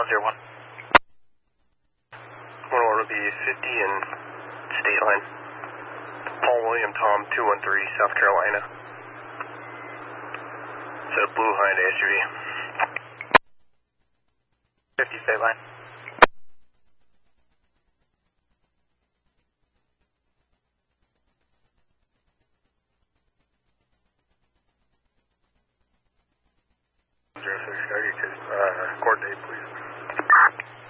101. One order be 50 and State Line. Paul William Tom 213 South Carolina. It's a blue Hyundai SUV. 50 State Line. Court date, please.